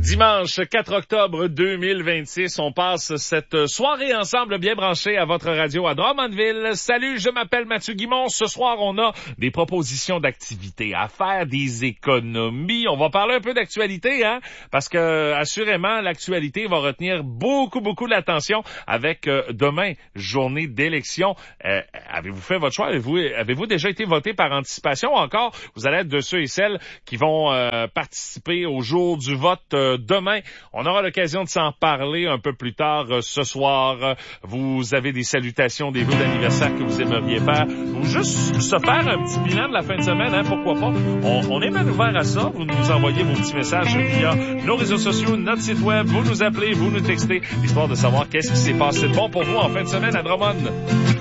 Dimanche 4 octobre 2026, on passe cette soirée ensemble bien branchée à votre radio à Drummondville. Salut, je m'appelle Mathieu Guimond. Ce soir, on a des propositions d'activités à faire, des économies. On va parler un peu d'actualité, parce que assurément, l'actualité va retenir beaucoup l'attention avec demain, journée d'élection. Avez-vous fait votre choix? Avez-vous déjà été voté par anticipation? Encore, vous allez être de ceux et celles qui vont participer au jour du vote demain. On aura l'occasion de s'en parler un peu plus tard ce soir. Vous avez des salutations, des vœux d'anniversaire que vous aimeriez faire ou juste se faire un petit bilan de la fin de semaine, pourquoi pas. On est bien ouvert à ça. Vous nous envoyez vos petits messages via nos réseaux sociaux, notre site web. Vous nous appelez, vous nous textez, histoire de savoir qu'est-ce qui s'est passé de bon pour vous en fin de semaine à Drummond.